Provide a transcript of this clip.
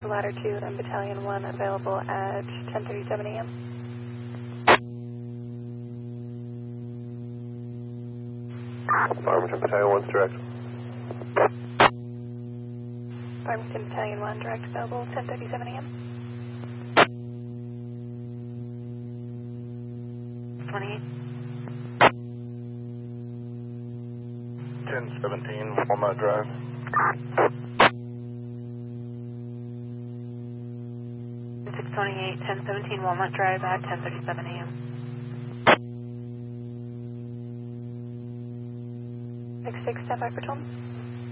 Ladder 2 and Battalion 1 available at 10:37 a.m. Farmington Battalion 1's direct. Farmington Battalion 1 direct available 10:37 a.m. 28. 1017 Walnut Drive. 628, 1017 Walnut Drive at 10:37 a.m. 66, stand by for Tom.